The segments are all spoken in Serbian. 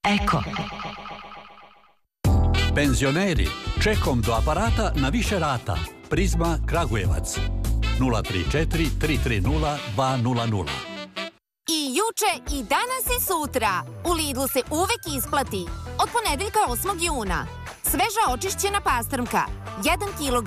Eko. Penzioneri, čekom do aparata na više rata. Prizma Kragujevac 034 330 200. I juče i danas i sutra u Lidlu se uvek isplati. Od ponedeljka 8. juna sveža očišćena pastrmka 1 kg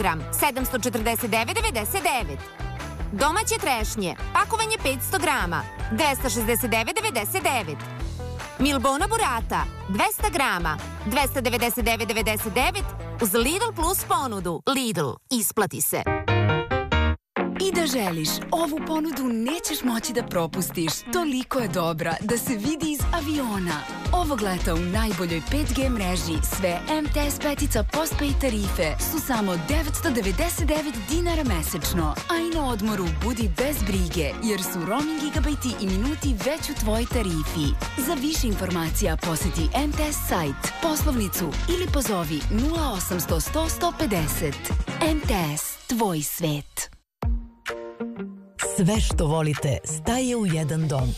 749,99. Domaće trešnje pakovanje 500 grama 269,99. Milbona burata 200 grama 299,99 uz Lidl Plus ponudu. Lidl, isplati se. I da želiš, ovu ponudu nećeš moći da propustiš. Toliko je dobra da se vidi iz aviona. Ovog leta u najboljoj 5G mreži sve MTS petica postpaid tarife su samo 999 dinara mesečno. A i na odmoru budi bez brige, jer su roaming gigabajti i minuti već u tvojoj tarifi. Za više informacija poseti MTS sajt, poslovnicu ili pozovi 0800 100 150. MTS, tvoj svet. Sve što volite staje u jedan dom.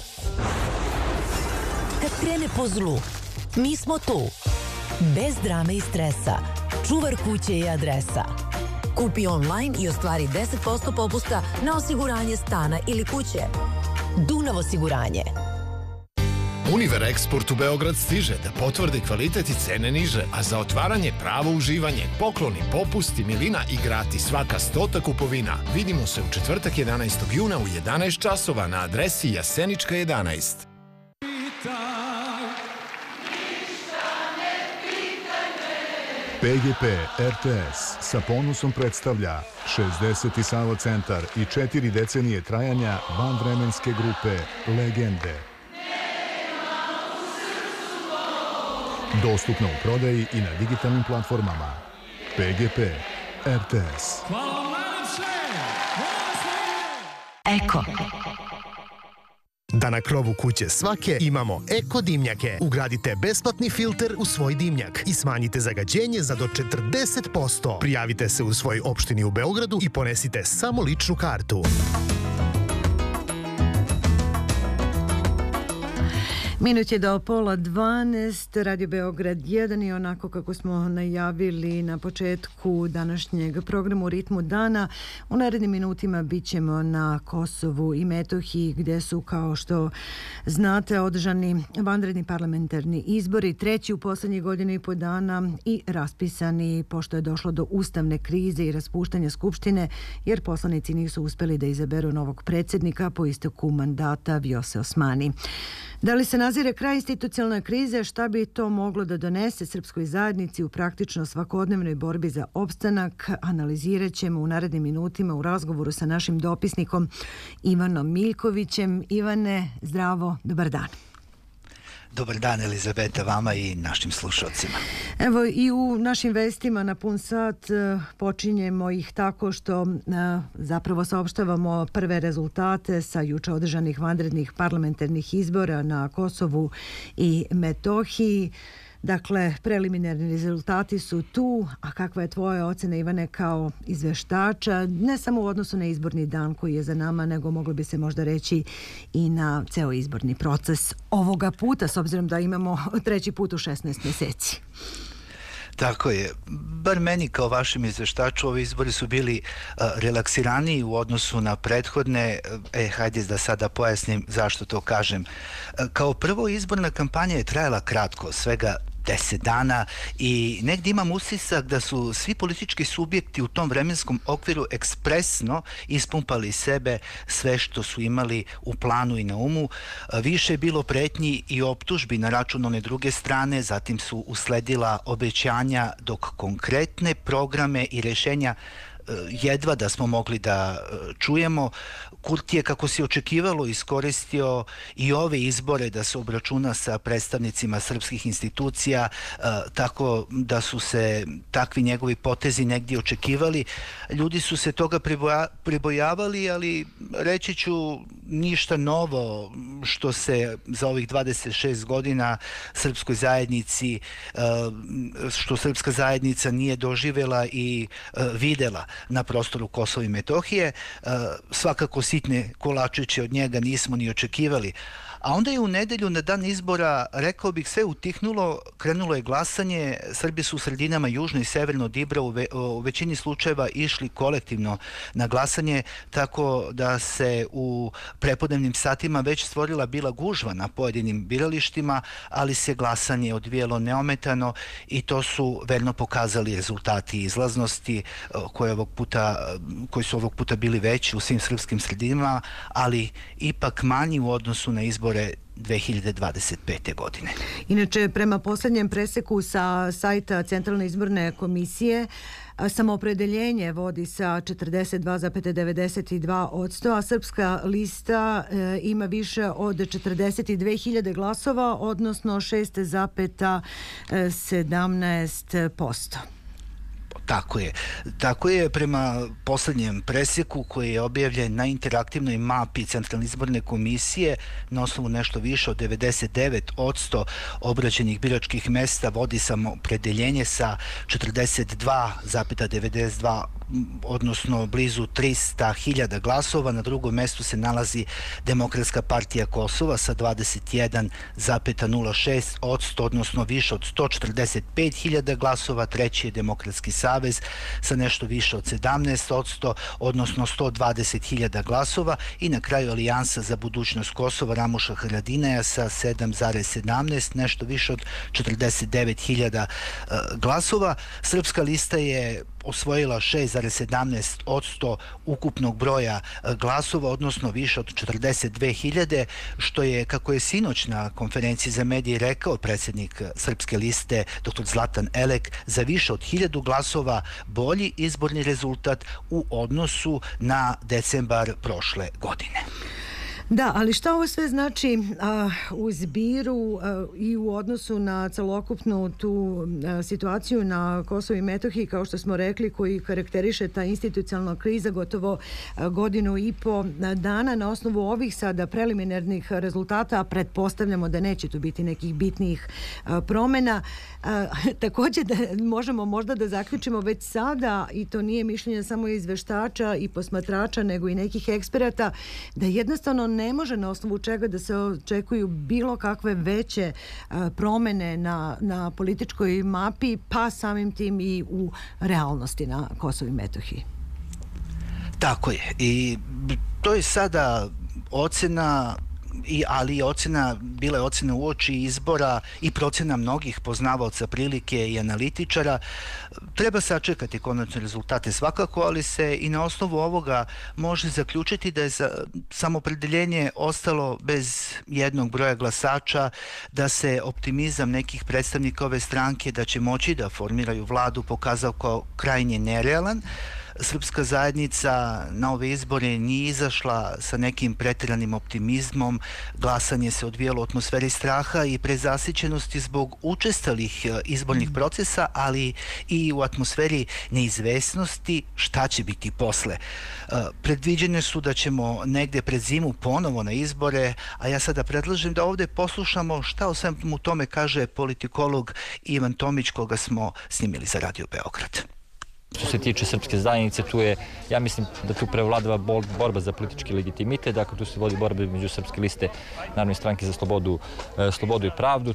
Kad krene po zlu, mi smo tu. Bez drame i stresa. Čuvar kuće je adresa. Kupi online i ostvari 10% popusta na osiguranje stana ili kuće. Dunav osiguranje. Univer Eksport u Beograd stiže da potvrdi kvalitet i cene niže, a za otvaranje pravo uživanje, pokloni, popusti, milina i gratis svaka 100 kupovina. Vidimo se u četvrtak 11. juna u 11 časova na adresi Jasenička 11. PGP RTS sa ponosom predstavlja 60. Savo centar i 4 decenije trajanja vanvremenske grupe Legende. Dostupno u prodaji i na digitalnim platformama. PGP RTS. Eko. Da na krovu kuće svake imamo eko dimnjake. Ugradite besplatni filter u svoj dimnjak i smanjite zagađenje za do 40%. Prijavite se u svoj opštini u Beogradu i ponesite samo ličnu kartu. Minut je do 11:30, Radio Beograd 1 i onako kako smo najavili na početku današnjeg programa u ritmu dana, u narednim minutima bit ćemo na Kosovu i Metohiji gdje su, kao što znate, održani vanredni parlamentarni izbori, treći u posljednjih godinu i po dana i raspisani pošto je došlo do ustavne krize i raspuštanja Skupštine jer poslanici nisu uspjeli da izaberu novog predsjednika po isteku mandata Vjose Osmani. Da li se nazire kraj institucionalne krize, šta bi to moglo da donese srpskoj zajednici u praktično svakodnevnoj borbi za opstanak, analizirat ćemo u narednim minutima u razgovoru sa našim dopisnikom Ivanom Miljkovićem. Ivane, zdravo, dobar dan. Dobar dan, Elizabeta, vama i našim slušalcima. Evo i u našim vestima na pun sat počinjemo ih tako što zapravo saopštavamo prve rezultate sa juče održanih vanrednih parlamentarnih izbora na Kosovu i Metohiji. Dakle, preliminarni rezultati su tu, a kakva je tvoja ocena, Ivane, kao izveštača, ne samo u odnosu na izborni dan koji je za nama, nego moglo bi se možda reći i na ceo izborni proces ovoga puta, s obzirom da imamo treći put u 16 mjeseci. Tako je. Bar meni kao vašem izveštaču ovi izbori su bili relaksiraniji u odnosu na prethodne. Hajde da sada pojasnim zašto to kažem. Kao prvo, izborna kampanja je trajala kratko, svega 10 dana i negdje imam utisak da su svi politički subjekti u tom vremenskom okviru ekspresno ispumpali sebe sve što su imali u planu i na umu. Više je bilo pretnji i optužbi na račun one druge strane, zatim su usledila obećanja, dok konkretne programe i rješenja jedva da smo mogli da čujemo. Kurti je, kako se očekivalo, iskoristio i ove izbore da se obračuna sa predstavnicima srpskih institucija, tako da su se takvi njegovi potezi negdje očekivali. Ljudi su se toga pribojavali, ali reći ću ništa novo što se za ovih 26 godina srpskoj zajednici, što srpska zajednica nije doživjela i videla na prostoru Kosova i Metohije. Svakako sitne kolačiće od njega nismo ni očekivali, A onda je u nedelju na dan izbora, rekao bih, sve utihnulo, krenulo je glasanje, Srbi su u sredinama južno i severno od Ibra u većini slučajeva išli kolektivno na glasanje, tako da se u prepodnevnim satima već stvorila bila gužva na pojedinim biralištima, ali se glasanje odvijelo neometano i to su verno pokazali rezultati izlaznosti koji su ovog puta bili veći u svim srpskim sredinama, ali ipak manji u odnosu na izbore 2025. godine. Inače, prema posljednjem preseku sa sajta Centralne izborne komisije, samoopredeljenje vodi sa 42,92%, a Srpska lista ima više od 42.000 glasova, odnosno 6,17%. Tako je prema posljednjem presjeku koji je objavljen na interaktivnoj mapi Centralne izborne komisije na osnovu nešto više od 99% obrađenih biračkih mesta vodi samoopredeljenje sa 42,92%, odnosno blizu 300.000 glasova. Na drugom mestu se nalazi Demokratska partija Kosova sa 21,06%, odnosno više od 145.000 glasova. Treći je Demokratski savez sa nešto više od 17%, odnosno 120.000 glasova. I na kraju Alijansa za budućnost Kosova Ramuša Haradinaja sa 7,17%, nešto više od 49.000 glasova. Srpska lista je osvojila 6,17% ukupnog broja glasova, odnosno više od 42.000, što je, kako je sinoć na konferenciji za medije rekao predsjednik Srpske liste dr. Zlatan Elek, za više od 1000 glasova bolji izborni rezultat u odnosu na decembar prošle godine. Da, ali šta ovo sve znači u zbiru i u odnosu na celokupnu tu situaciju na Kosovu i Metohiji, kao što smo rekli, koji karakteriše ta institucionalna kriza gotovo godinu i po dana. Na osnovu ovih sada preliminarnih rezultata pretpostavljamo da neće tu biti nekih bitnijih promjena. Također da možemo možda da zaključimo već sada, i to nije mišljenje samo izveštača i posmatrača, nego i nekih eksperata, da jednostavno ne može na osnovu čega da se očekuju bilo kakve veće promjene na političkoj mapi, pa samim tim i u realnosti na Kosovu i Metohiji. Tako je. I to je sada ocena, ali bila je ocena uoči izbora i procena mnogih poznavaoca prilike i analitičara. Treba sačekati konačne rezultate svakako, ali se i na osnovu ovoga može zaključiti da je samoopredeljenje ostalo bez jednog broja glasača, da se optimizam nekih predstavnika ove stranke da će moći da formiraju vladu pokazao kao krajnje nerealan. Srpska zajednica na ove izbore nije izašla sa nekim pretjeranim optimizmom, glasanje se odvijalo u atmosferi straha i prezasićenosti zbog učestalih izbornih procesa, ali i u atmosferi neizvesnosti šta će biti posle. Predviđene su da ćemo negde pred zimu ponovo na izbore, a ja sada predlažem da ovdje poslušamo šta o svemu tome kaže politikolog Ivan Tomić, koga smo snimili za Radio Beograd. Što se tiče srpske zajednice, tu je, ja mislim da tu prevladava borba za politički legitimitet, dakle tu se vodi borba među Srpske liste Narodne stranke za slobodu i pravdu.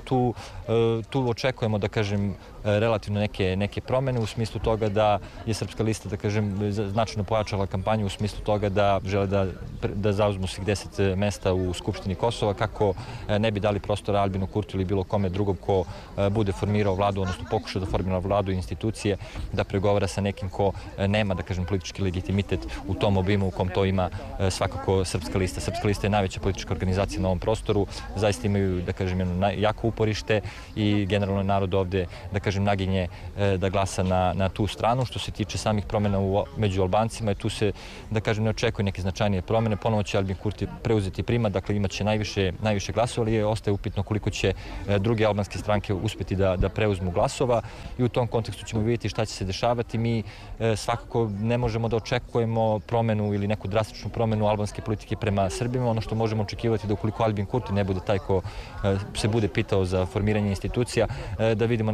Tu očekujemo, da kažem, relativno neke promjene u smislu toga da je Srpska lista, da kažem, značajno pojačala kampanju u smislu toga da žele da zauzmu svih 10 mesta u Skupštini Kosova, kako ne bi dali prostora Albinu Kurtiju ili bilo kome drugom ko bude formirao vladu, odnosno pokušao da formira vladu i institucije, da pregovara sa nekim ko nema, da kažem, politički legitimitet u tom obimu u kom to ima svakako Srpska lista. Srpska lista je najveća politička organizacija na ovom prostoru, zaista imaju, da kažem, jedno jako uporište i generalno narod ovdje, da kažem, naginje da glasa na tu stranu. Što se tiče samih promjena među Albancima, tu se, da kažem, ne očekuje neke značajnije promjene. Ponovo će Albin Kurti preuzeti primat, dakle imaće najviše glasova, ali ostaje upitno koliko će druge albanske stranke uspjeti da preuzmu glasova i u tom kontekstu ćemo vidjeti šta će se dešavati. Mi svakako ne možemo da očekujemo promjenu ili neku drastičnu promjenu albanske politike prema Srbima. Ono što možemo očekivati da ukoliko Albin Kurti ne bude taj ko se bude pitao za formiranje institucija, da vidimo neku promjenu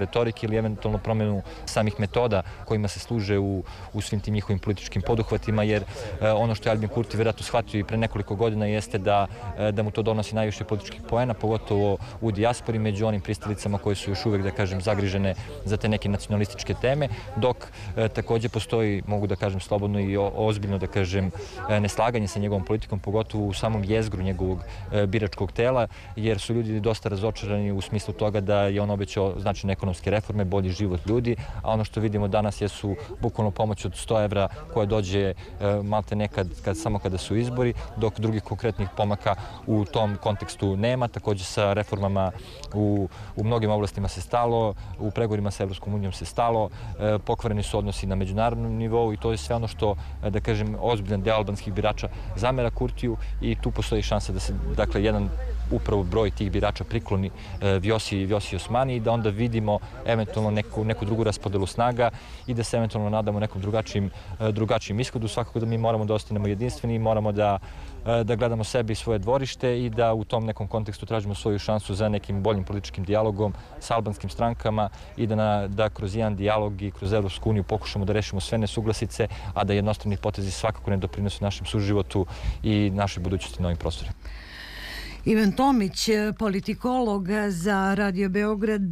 retorike ili eventualno promjenu samih metoda kojima se služe u svim tim njihovim političkim poduhvatima, jer ono što je Albin Kurti vjerojatno shvatio i pre nekoliko godina jeste da mu to donosi najviše političkih poena, pogotovo u dijaspori, među onim pristalicama koje su još uvek, da kažem, zagrižene za te neke nacionalističke teme, dok takođe postoji, mogu da kažem slobodno i ozbiljno, da kažem, neslaganje sa njegovom politikom, pogotovo u samom jezgru njegovog biračkog tela, jer su ljudi dosta razočarani u smislu toga da je on obećao značajne ekonomske reforme, bolji život ljudi, a ono što vidimo danas jesu bukvalno pomoć od 100 evra koja dođe malte nekad samo kada su izbori, dok drugih konkretnih pomaka u tom kontekstu nema. Takođe sa reformama u mnogim oblastima se stalo, u pregovorima sa Evropskom unijom se stalo, pokvareni su odnosi na međunarodnom nivou i to je sve ono što, da kažem, ozbiljan deo albanskih birača zamera Kurtiju i tu postoji šansa da se, dakle, jedan upravo broj tih birača prikloni Vjosi Osmani i da onda vidimo eventualno neku drugu raspodelu snaga i da se eventualno nadamo nekom drugačijem ishodu. Svakako da mi moramo da ostanemo jedinstveni, moramo da gledamo sebe i svoje dvorište i da u tom nekom kontekstu tražimo svoju šansu za nekim boljim političkim dijalogom sa albanskim strankama i da kroz jedan dijalog i kroz Evropsku uniju pokušamo da rešimo sve nesuglasice, a da jednostrani potezi svakako ne doprinose našem suživotu i našoj budućnosti na ovim prostorima. Ivan Tomić, politikolog za Radio Beograd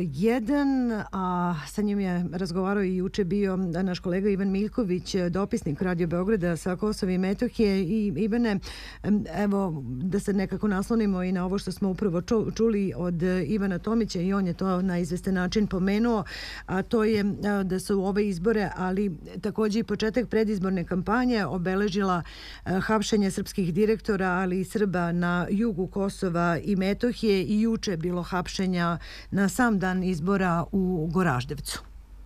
1, a sa njim je razgovarao i juče bio naš kolega Ivan Miljković, dopisnik Radio Beograda sa Kosova i Metohije. I Ivane, evo da se nekako naslonimo i na ovo što smo upravo čuli od Ivana Tomića i on je to na izvestan način pomenuo, a to je da su ove izbore, ali također i početak predizborne kampanje obeležila hapšenje srpskih direktora, ali i Srba na jugu Kosova i Metohije i juče je bilo hapšenja na sam dan izbora u Goraždevcu.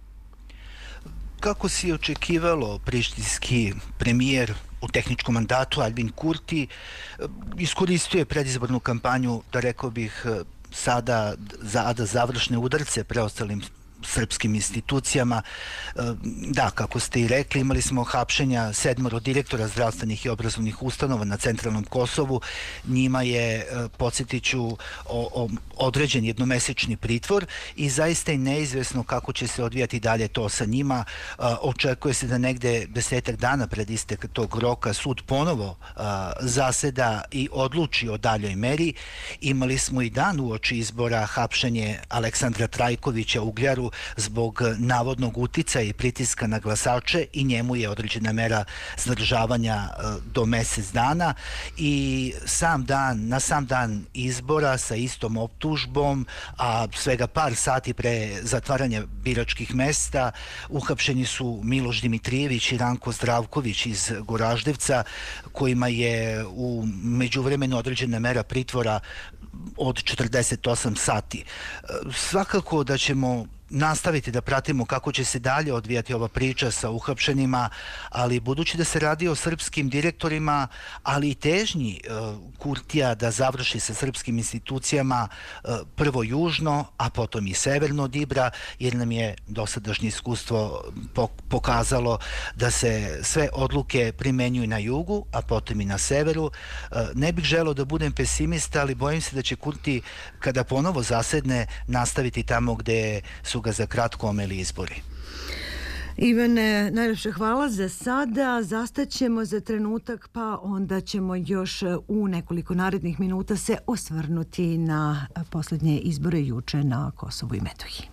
Kako si očekivalo, prištinski premijer u tehničkom mandatu Albin Kurti iskoristio je predizbornu kampanju, da rekao bih, sada za završne udarce preostalim srpskim institucijama. Da, kako ste i rekli, imali smo hapšenja 7 direktora zdravstvenih i obrazovnih ustanova na centralnom Kosovu. Njima je, podsjetiću, određen jednomesečni pritvor i zaista je neizvesno kako će se odvijati dalje to sa njima. Očekuje se da negde 10 dana pred istek tog roka sud ponovo zaseda i odluči o daljoj meri. Imali smo i dan uoči izbora hapšenje Aleksandra Trajkovića u Ugljaru zbog navodnog uticaja i pritiska na glasače i njemu je određena mera zadržavanja do mesec dana i na sam dan izbora sa istom optužbom, a svega par sati pre zatvaranja biračkih mesta, uhapšeni su Miloš Dimitrijević i Ranko Zdravković iz Goraždevca, kojima je u međuvremenu određena mera pritvora od 48 sati. Svakako da ćemo nastaviti da pratimo kako će se dalje odvijati ova priča sa uhapšenima, ali budući da se radi o srpskim direktorima, ali i težnji Kurtija da završi sa srpskim institucijama prvo južno, a potom i severno od Ibra, jer nam je dosadašnje iskustvo pokazalo da se sve odluke primenjuju na jugu, a potom i na severu. Ne bih želeo da budem pesimista, ali bojim se da će Kurti, kada ponovo zasedne, nastaviti tamo gde su ga za kratko omeli izbori. Ivane, najljepše hvala za sada. Zastaćemo za trenutak, pa onda ćemo još u nekoliko narednih minuta se osvrnuti na posljednje izbore juče na Kosovu i Metohiji.